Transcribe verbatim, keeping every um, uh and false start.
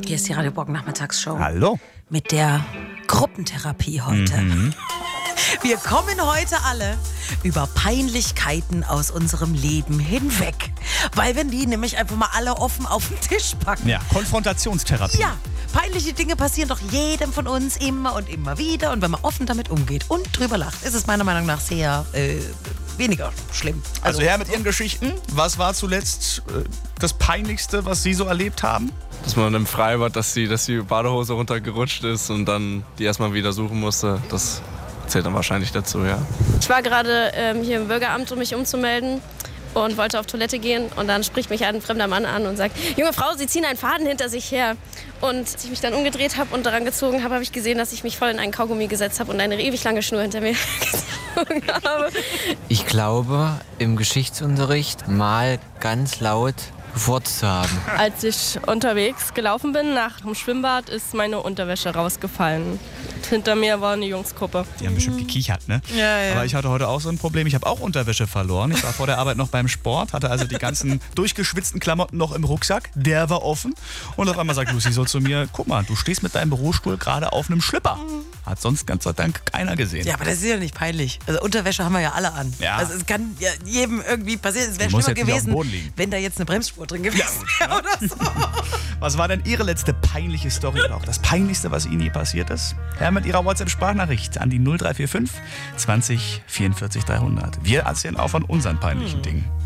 Hier ist die Radio Bock Nachmittagsshow. Hallo. Mit der Gruppentherapie heute. Mhm. Wir kommen heute alle über Peinlichkeiten aus unserem Leben hinweg. Weil wir die nämlich einfach mal alle offen auf den Tisch packen. Ja, Konfrontationstherapie. Ja, peinliche Dinge passieren doch jedem von uns immer und immer wieder. Und wenn man offen damit umgeht und drüber lacht, ist es meiner Meinung nach sehr äh, weniger schlimm. Also her mit Ihren Geschichten. Was war zuletzt äh, das Peinlichste, was Sie so erlebt haben? Dass man im Freibad, dass die, dass die Badehose runtergerutscht ist und dann die erstmal wieder suchen musste. Das zählt dann wahrscheinlich dazu, ja. Ich war gerade ähm, hier im Bürgeramt, um mich umzumelden und wollte auf Toilette gehen. Und dann spricht mich ein fremder Mann an und sagt, junge Frau, Sie ziehen einen Faden hinter sich her. Und als ich mich dann umgedreht habe und daran gezogen habe, habe ich gesehen, dass ich mich voll in einen Kaugummi gesetzt habe und eine ewig lange Schnur hinter mir gezogen habe. Ich glaube, im Geschichtsunterricht mal ganz laut gefurzt zu haben. Als ich unterwegs gelaufen bin nach dem Schwimmbad, ist meine Unterwäsche rausgefallen. Hinter mir war eine Jungsgruppe. Die haben bestimmt gekichert, ne? Ja, ja. Aber ich hatte heute auch so ein Problem. Ich habe auch Unterwäsche verloren. Ich war vor der Arbeit noch beim Sport, hatte also die ganzen durchgeschwitzten Klamotten noch im Rucksack. Der war offen. Und auf einmal sagt Lucy so zu mir, guck mal, du stehst mit deinem Bürostuhl gerade auf einem Schlipper. Hat sonst ganz sei Dank keiner gesehen. Ja, aber das ist ja nicht peinlich. Also Unterwäsche haben wir ja alle an. Ja. Also es kann ja jedem irgendwie passieren. Es wäre Die muss schlimmer jetzt nicht auf dem gewesen, Boden liegen. wenn da jetzt eine Bremsspur drin gewesen wäre oder so. Was war denn Ihre letzte peinliche Story oder auch das Peinlichste, was Ihnen je passiert ist? Ja, mit Ihrer WhatsApp-Sprachnachricht an die null drei vier fünf zwanzig vierundvierzig dreihundert. Wir erzählen auch von unseren peinlichen Dingen.